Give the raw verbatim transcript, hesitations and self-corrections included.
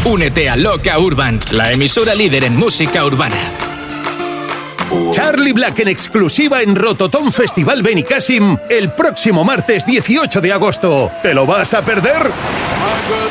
Únete a Loca Urban, la emisora líder en música urbana. Charlie Black en exclusiva en Rototom Festival Benicàssim el próximo martes dieciocho de agosto. ¿Te lo vas a perder?